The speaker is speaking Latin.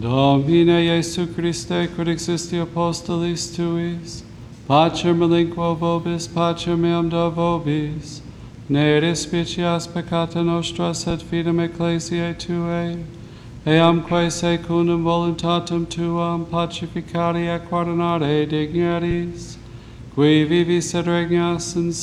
Domine Iesu Christe, quod existi apostolis tuis, pacem relinquo vobis, pacem meam do vobis, ne respicias peccata nostra, sed fidem ecclesiae tuae, eamque secundum voluntatem tuam pacificari et guardinare digneris, qui vivis et regnas in